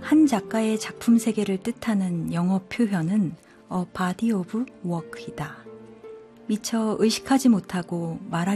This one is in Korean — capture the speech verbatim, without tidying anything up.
한 작가의 작품 세계를 뜻하는 영어 표현은 a body of work이다. 미처 의식하지 못하고 말하기